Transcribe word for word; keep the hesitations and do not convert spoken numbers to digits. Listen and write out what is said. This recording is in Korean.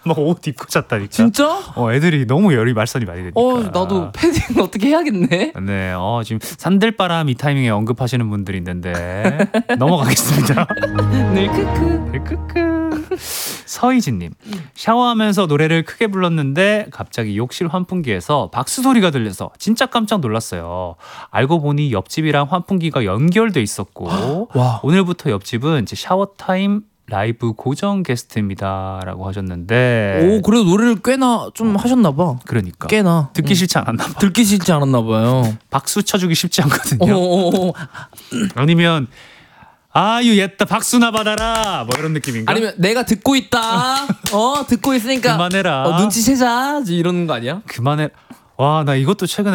막 옷 입고 잤다니까. 진짜? 어, 애들이 너무 열이 말살이 많이 되니까. 어, 나도 패딩 어떻게 해야겠네. 네, 어, 지금 산들바람 이 타이밍에 언급하시는 분들이 있는데 넘어가겠습니다. 늘 크크. 네, 크크. 서희진님, 샤워하면서 노래를 크게 불렀는데 갑자기 욕실 환풍기에서 박수 소리가 들려서 진짜 깜짝 놀랐어요. 알고 보니 옆집이랑 환풍기가 연결돼 있었고 와. 오늘부터 옆집은 제 샤워 타임 라이브 고정 게스트입니다라고 하셨는데. 오, 그래도 노래를 꽤나 좀 하셨나 봐. 그러니까 꽤나 듣기 싫지 않았나 봐. 듣기 싫지 않았나 봐요. 박수 쳐주기 쉽지 않거든요. 오, 아니면 아유 옛다 박수나 받아라 뭐 이런 느낌인가? 아니면 내가 듣고 있다. 어, 듣고 있으니까 그만해라. 어, 눈치채자 이런 거 아니야? 그만해. 와, 나 이것도 최근에